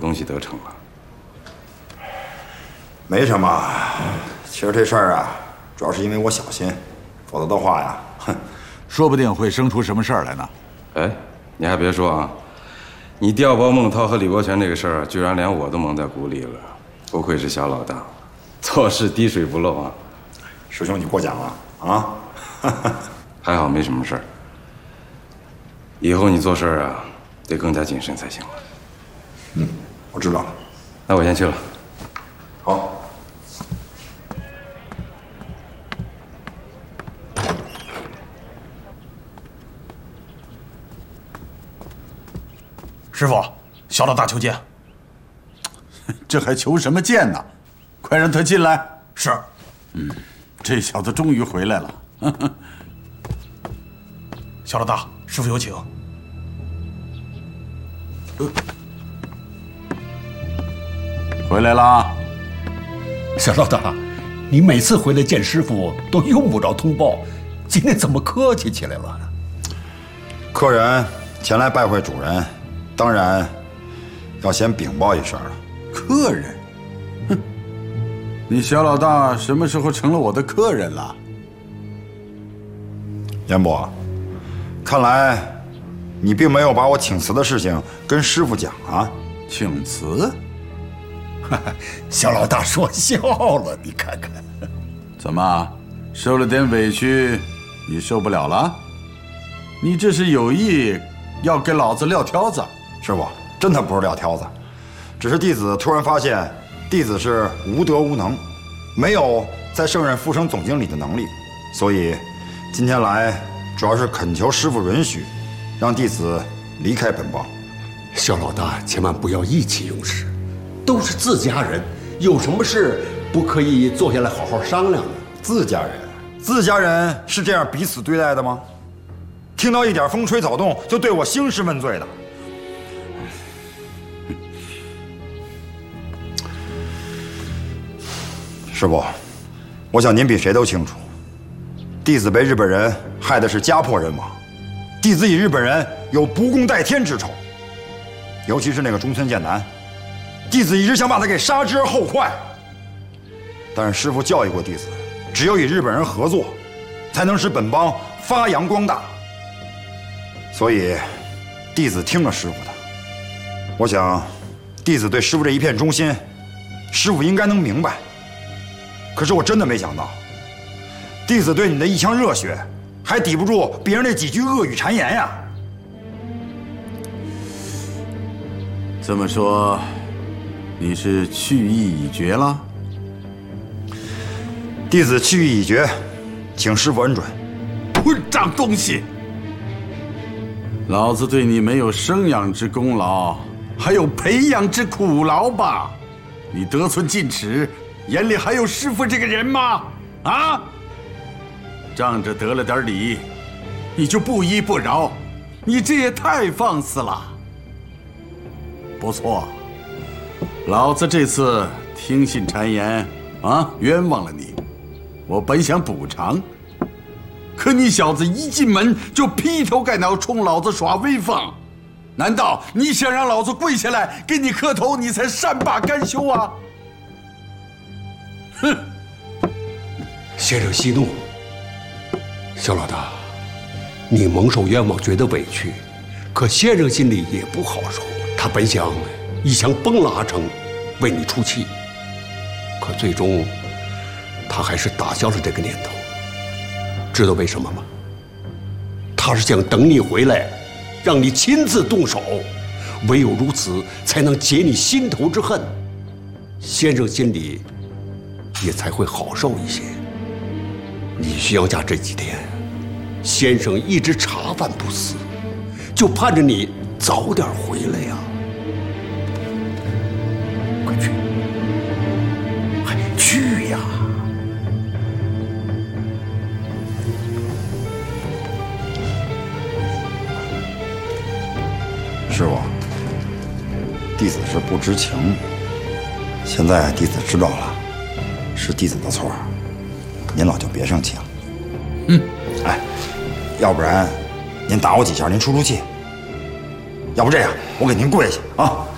东西得逞了。 没什么，其实这事儿啊，主要是因为我小心，否则的话呀，哼， 说不定会生出什么事儿来呢。 哎，你还别说啊，你调包孟涛和李国权这个事儿，居然连我都蒙在鼓里了，不愧是小老大，做事滴水不漏啊。 师兄，你过奖了啊！ 还好没什么事儿。以后你做事啊，得更加谨慎才行了。 嗯，我知道了。 那我先去了。 好。 师傅，小老大求见。 这还求什么见呢？快让他进来。 是。 这小子终于回来了。 小老大，师傅有请。 回来啦。 小老大，你每次回来见师傅都用不着通报，今天怎么客气起来了？ 客人前来拜会主人，当然要先禀报一声了。 客人？哼，你小老大什么时候成了我的客人了？ 严伯，看来你并没有把我请辞的事情跟师傅讲啊？ 请辞？ 小老大说笑了，你看看。 怎么，受了点委屈，你受不了了？你这是有意要给老子撂挑子？ 师傅，真的不是撂挑子，只是弟子突然发现，弟子是无德无能，没有再胜任副省总经理的能力，所以今天来主要是恳求师傅允许，让弟子离开本帮。 小老大千万不要意气用事，都是自家人，有什么事不可以坐下来好好商量呢？ 自家人是这样彼此对待的吗？听到一点风吹草动就对我兴师问罪的。师傅，我想您比谁都清楚，弟子被日本人害的是家破人亡，弟子与日本人有不共戴天之仇，尤其是那个中村健男，弟子一直想把他给杀之而后快。但是师父教育过弟子，只有与日本人合作，才能使本帮发扬光大。所以，弟子听了师父的。我想，弟子对师父这一片忠心，师父应该能明白。可是我真的没想到，弟子对你的一腔热血，还抵不住别人那几句恶语谗言呀。 这么说，你是去意已决了？ 弟子去意已决，请师父恩准。 混账东西！老子对你没有生养之功劳，还有培养之苦劳吧？你得寸进尺，眼里还有师父这个人吗？啊！仗着得了点理，你就不依不饶，你这也太放肆了。不错，老子这次听信谗言，冤枉了你。我本想补偿，可你小子一进门就劈头盖脑冲老子耍威风，难道你想让老子跪下来给你磕头，你才善罢甘休啊？哼！ 先生息怒，小老大，你蒙受冤枉，觉得委屈，可先生心里也不好受。他本想一枪崩了阿成，为你出气，可最终他还是打消了这个念头。知道为什么吗？他是想等你回来，让你亲自动手，唯有如此，才能解你心头之恨，先生心里也才会好受一些。你徐阳家这几天，先生一直茶饭不思，就盼着你早点回来呀。快去，快去呀！ 师傅，弟子是不知情，现在弟子知道了，是弟子的错，您老就别生气了。哎，要不然您打我几下，您出出气。要不这样，我给您跪下啊！